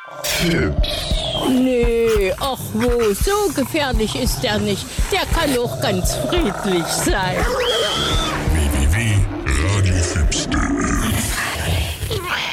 Nee, ach wo, so gefährlich ist er nicht. Der kann auch ganz friedlich sein.